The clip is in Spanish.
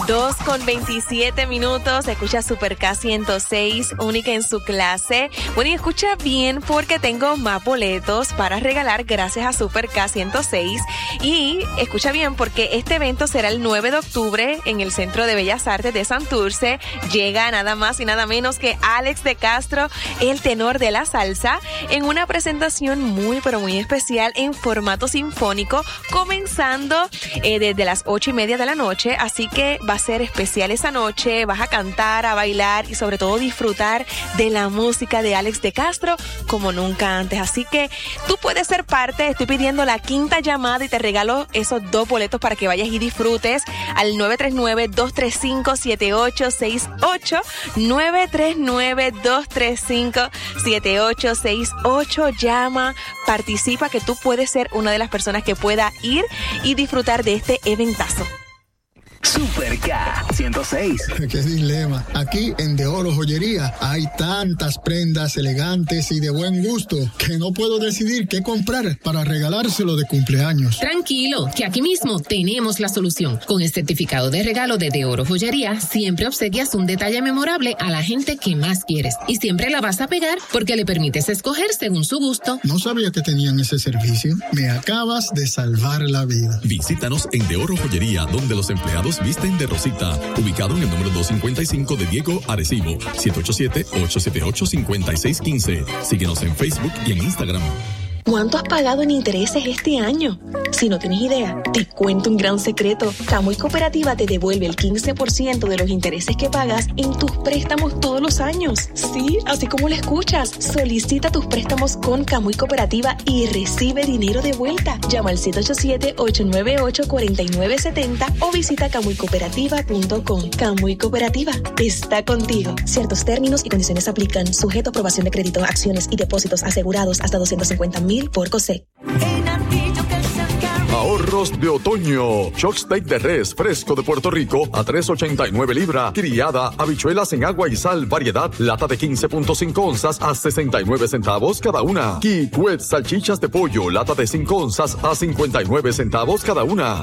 2:27. Escucha Super K 106, única en su clase. Bueno, y escucha bien porque tengo más boletos para regalar gracias a Super K 106. Y escucha bien porque este evento será el 9 de octubre en el Centro de Bellas Artes de Santurce. Llega nada más y nada menos que Alex de Castro, el tenor de la salsa, en una presentación muy pero muy especial en formato sinfónico, comenzando desde las 8:30 de la noche. Así que va a ser especial esa noche. Vas a cantar, a bailar y sobre todo disfrutar de la música de Alex de Castro como nunca antes. Así que tú puedes ser parte. Estoy pidiendo la quinta llamada y te regalo esos 2 boletos para que vayas y disfrutes al 939-235-7868. 939-235-7868. Llama, participa, que tú puedes ser una de las personas que pueda ir y disfrutar de este eventazo. Super K 106. Qué dilema. Aquí en De Oro Joyería hay tantas prendas elegantes y de buen gusto que no puedo decidir qué comprar para regalárselo de cumpleaños. Tranquilo, que aquí mismo tenemos la solución. Con el certificado de regalo de Oro Joyería, siempre obsequias un detalle memorable a la gente que más quieres. Y siempre la vas a pegar porque le permites escoger según su gusto. No sabía que tenían ese servicio. Me acabas de salvar la vida. Visítanos en De Oro Joyería, donde los empleados visten de rosita, ubicado en el número 255 de Diego, Arecibo, 787-878-5615. Síguenos en Facebook y en Instagram. ¿Cuánto has pagado en intereses este año? Si no tienes idea, te cuento un gran secreto. Camuy Cooperativa te devuelve el 15% de los intereses que pagas en tus préstamos todos los años. Sí, así como lo escuchas. Solicita tus préstamos con Camuy Cooperativa y recibe dinero de vuelta. Llama al 787-898-4970 o visita camuycooperativa.com. Camuy Cooperativa está contigo. Ciertos términos y condiciones aplican. Sujeto a aprobación de crédito, acciones y depósitos asegurados hasta 250,000 por COSEC. Ahorros de otoño. Chuck Steak de res fresco de Puerto Rico a $3.89 libra. Criada, habichuelas en agua y sal, variedad, lata de 15.5 onzas a 69 centavos cada una. Kikwet, salchichas de pollo, lata de 5 onzas a 59 centavos cada una.